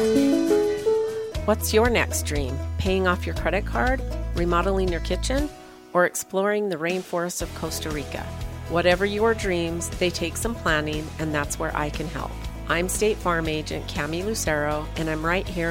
What's your next dream? Paying off your credit card, remodeling your kitchen, or exploring the rainforests of Costa Rica? Whatever your dreams, they take some planning, and that's where I can help. I'm State Farm Agent Cami Lucero, and I'm right here